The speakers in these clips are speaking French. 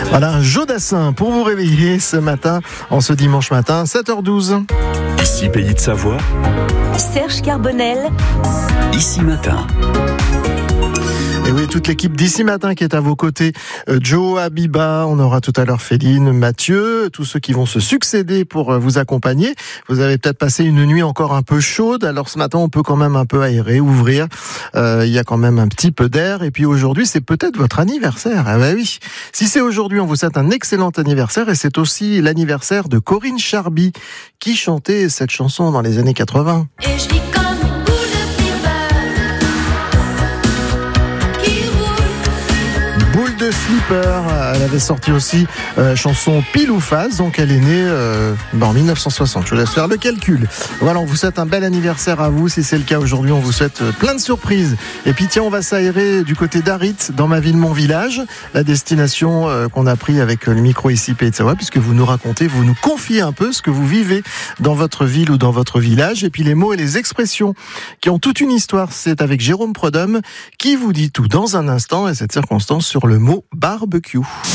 Voilà, un Jodassin pour vous réveiller ce matin, en ce dimanche matin, 7h12. Ici Pays de Savoie. Serge Carbonel. Ici Matin. Et oui, toute l'équipe d'ici matin qui est à vos côtés. Joe, Abiba, on aura tout à l'heure Féline, Mathieu, tous ceux qui vont se succéder pour vous accompagner. Vous avez peut-être passé une nuit encore un peu chaude, alors ce matin on peut quand même un peu aérer, ouvrir. Il y a quand même un petit peu d'air. Et puis aujourd'hui, c'est peut-être votre anniversaire. Ah bah oui. Si c'est aujourd'hui, on vous souhaite un excellent anniversaire. Et c'est aussi l'anniversaire de Corinne Charby, qui chantait cette chanson dans les années 80. Et je vis comme une boule de flipper. Boule de flipper, elle avait sorti aussi chanson pile ou face, donc elle est née en 1960. Je vous laisse faire le calcul. Voilà, on vous souhaite un bel anniversaire à vous. Si c'est le cas aujourd'hui, on vous souhaite plein de surprises. Et puis tiens, on va s'aérer du côté d'Arit, dans ma ville, mon village, la destination qu'on a pris avec le micro ici, Pays de Savoie, puisque vous nous racontez, vous nous confiez un peu ce que vous vivez dans votre ville ou dans votre village. Et puis les mots et les expressions qui ont toute une histoire, c'est avec Jérôme Prodhomme qui vous dit tout dans un instant, et cette circonstance sur le mot barbecue.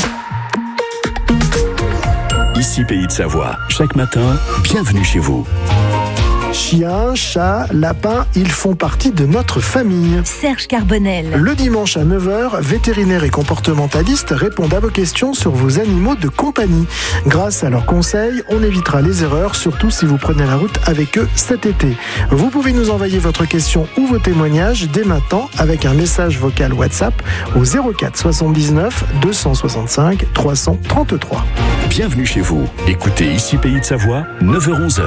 Ici Pays de Savoie. Chaque matin, bienvenue chez vous. Chien, chat, lapin, ils font partie de notre famille. Serge Carbonel. Le dimanche à 9h, vétérinaires et comportementalistes répondent à vos questions sur vos animaux de compagnie. Grâce à leurs conseils, on évitera les erreurs, surtout si vous prenez la route avec eux cet été. Vous pouvez nous envoyer votre question ou vos témoignages dès maintenant avec un message vocal WhatsApp au 04 79 265 333. Bienvenue chez vous. Écoutez Ici Pays de Savoie, 9h-11h.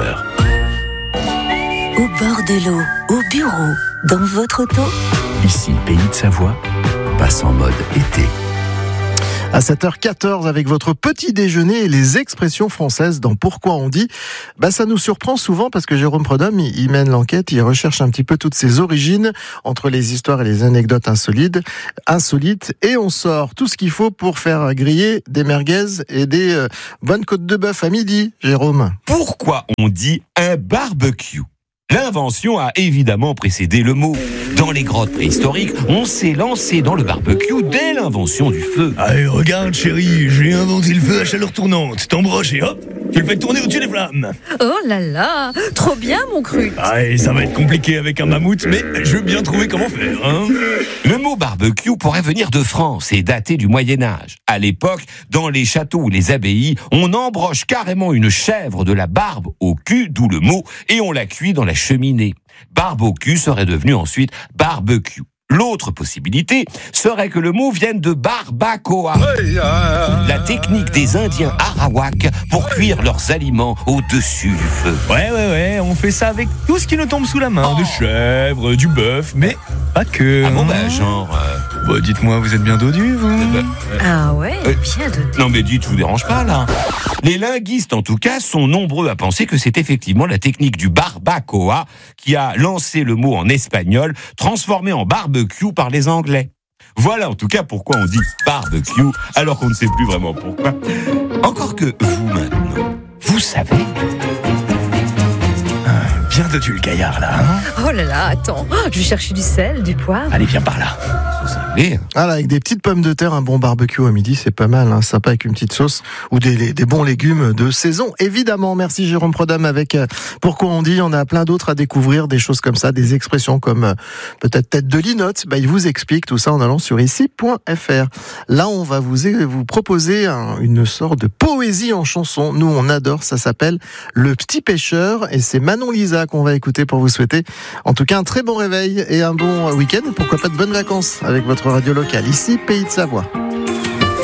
Au bord de l'eau, au bureau, dans votre auto. Ici Pays de Savoie, passe en mode été. À 7h14 avec votre petit déjeuner et les expressions françaises dans Pourquoi on dit. Ça nous surprend souvent parce que Jérôme Prodhomme, il mène l'enquête, il recherche un petit peu toutes ses origines entre les histoires et les anecdotes insolites et on sort tout ce qu'il faut pour faire griller des merguez et des bonnes côtes de bœuf à midi, Jérôme. Pourquoi on dit un barbecue ? L'invention a évidemment précédé le mot. Dans les grottes préhistoriques, on s'est lancé dans le barbecue dès l'invention du feu. Allez, regarde chérie, j'ai inventé le feu à chaleur tournante. T'embroches et hop, tu le fais tourner au-dessus des flammes. Oh là là, trop bien mon cru. Allez, ça va être compliqué avec un mammouth, mais je veux bien trouver comment faire, hein. Le mot barbecue pourrait venir de France et dater du Moyen-Âge. À l'époque, dans les châteaux ou les abbayes, on embroche carrément une chèvre de la barbe au cul, d'où le mot, et on la cuit dans la cheminée. Barbecue serait devenu ensuite barbecue. L'autre possibilité serait que le mot vienne de barbacoa, la technique des Indiens Arawak pour cuire leurs aliments au-dessus du feu. Ouais, on fait ça avec tout ce qui nous tombe sous la main, de chèvre, du bœuf, mais pas que. Ah bon, genre... dites-moi, vous êtes bien dodu, vous Ah ouais, bien dodu. Non mais dites, je vous dérange pas là. Les linguistes en tout cas sont nombreux à penser que c'est effectivement la technique du barbacoa qui a lancé le mot en espagnol, transformé en barbecue par les Anglais. Voilà en tout cas pourquoi on dit barbecue alors qu'on ne sait plus vraiment pourquoi. Encore que vous maintenant, vous savez. Bien dodu le gaillard là, hein. Oh là là, attends, je vais chercher du sel, du poivre. Allez, viens par là. Voilà, avec des petites pommes de terre, un bon barbecue à midi, c'est pas mal, hein, sympa avec une petite sauce ou des bons légumes de saison, évidemment. Merci Jérôme Prodhomme avec Pourquoi on dit. On a plein d'autres à découvrir, des choses comme ça, des expressions comme peut-être tête de linotte. Il vous explique tout ça en allant sur ici.fr. Là, on va vous proposer une sorte de poésie en chanson. Nous, on adore, ça s'appelle Le Petit Pêcheur et c'est Manon Lisa qu'on va écouter pour vous souhaiter en tout cas un très bon réveil et un bon week-end. Pourquoi pas de bonnes vacances avec votre radio locale, ici Pays de Savoie.